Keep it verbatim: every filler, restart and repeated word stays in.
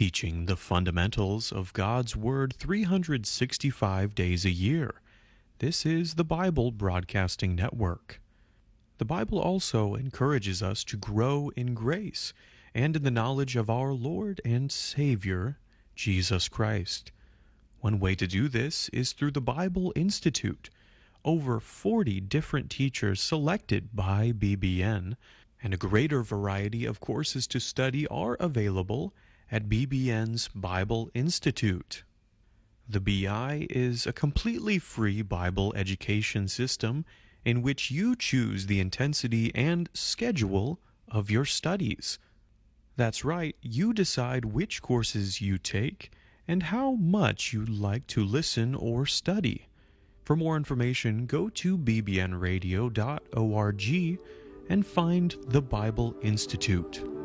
teaching the fundamentals of God's Word three hundred sixty-five days a year. This is the Bible Broadcasting Network. The Bible also encourages us to grow in grace and in the knowledge of our Lord and Savior, Jesus Christ. One way to do this is through the Bible Institute, over forty different teachers selected by B B N, and a greater variety of courses to study are available at B B N's Bible Institute. The B I is a completely free Bible education system in which you choose the intensity and schedule of your studies. That's right, you decide which courses you take and how much you'd like to listen or study. For more information, go to b b n radio dot org and find the Bible Institute.